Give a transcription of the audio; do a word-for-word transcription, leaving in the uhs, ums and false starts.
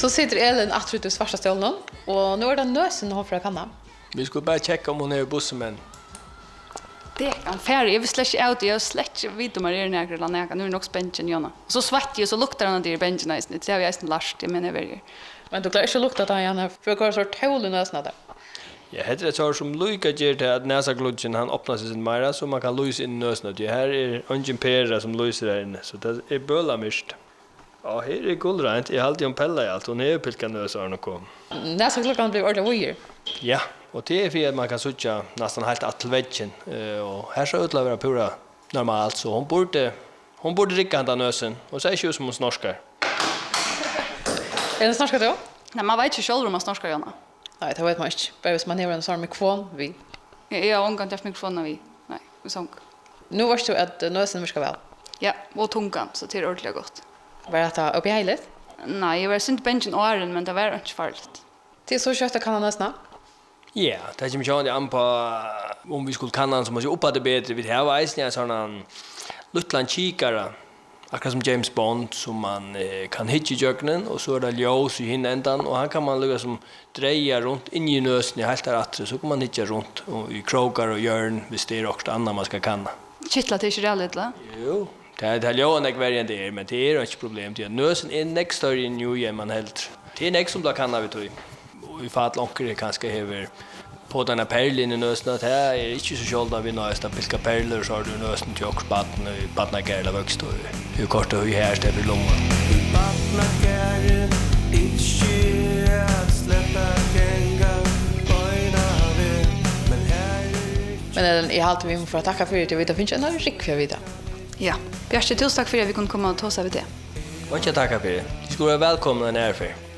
Så sitter Elin att i svarta stolen och nu är det nösen hon för att kanna. Vi skulle bara checka om hon är i bussen men. Det kan färre. Jag vill släcka ut. Jag släcker vid om man är nära eller nära. Nu är det nog spännande Jonna. Så svart ju så luktar den där benchen nästan. Det har jag nästan lärt det men jag väljer. Men du klarar inte lukta att han för att köra så hål i näsna där. Ja, heter det så som Luika ger till att näsagludgen han öppnar sig sin mera så man kan lysa in nösen. Det här är ungen pera som lyser där inne så det är bölamist. Ja, här är guldrent. Jag har alltid om pella i allt. Hon är pilka nösarna kom. Nästa klockan blir ordentligt weird. Ja, och det är för att man kan sucha nästan helt att till väggen. Och här så utlever pura normalt så hon borde hon borde dricka han nösen och säger ju som hon snorskar. Är det snorskar då? Nej, man vet inte själv om man snorskar Jonna. Nej, det vet man inte. Bara hvis man har en sån mikrofon vi. Jag har omgått haft mikrofonen vi. Nej, vi sång. Nu varst du att nösen virka väl. Ja, och tungan så det är ordentligt gott. Var det att upp i heilet? Nej, jag var synt benchen åren men det var inte farligt. Det är så kött att kan han näsna. Ja, det är ju mycket an på om vi skulle kanna han så måste uppa det bättre. Vi har väl en sån lutlan kikare. Akkurat som James Bond som man eh, kan hitta i jöknen och så är det ljus i hinändan och han kan man lägga som dreja runt in i nösen i helt rätt så kan man hitta runt och i krogar och hjörn hvis det är också annat man ska kanna. Kittla till sig lite va? Jo, det är det låg en variant det är men det är inte problem det nösen är next story in new year man helt. Det är next som då kan vi tog. Och i fall locker det kanske häver på den här perlen i nösen att här är inte så skölda vi nästa pilka perler så har du nösen till också batten och battna gärla växt och hur kort och hur här det blir långa. Battna gärla inte att släppa gänga böjna vid men här Men är den i halt vi får tacka för det. Jag vet att det finns en rik för vita. Ja. Bjärste tusen tack för att vi kunde komma och ta oss av det. Och jag tackar för det. Du skulle vara välkomna när för.